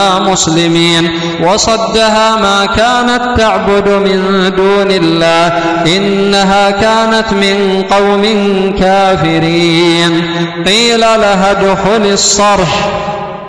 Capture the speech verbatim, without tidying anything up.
مسلمين وصدها ما كانت تعبد من دون الله إنها كانت من قوم كافرين. قيل لها ادخل الصرح